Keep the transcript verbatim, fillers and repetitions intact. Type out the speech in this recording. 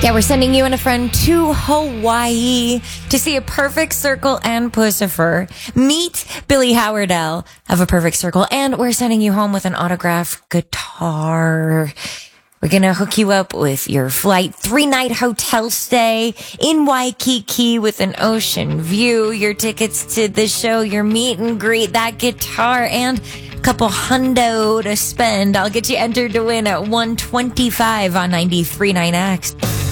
Yeah, we're sending you and a friend to Hawaii to see A Perfect Circle and Pussifer. Meet Billy Howardell of A Perfect Circle, and we're sending you home with an autographed guitar. We're going to hook you up with your flight, three-night hotel stay in Waikiki with an ocean view, your tickets to the show, your meet and greet, that guitar, and a couple hundo to spend. I'll get you entered to win at one twenty-five on ninety-three point nine X.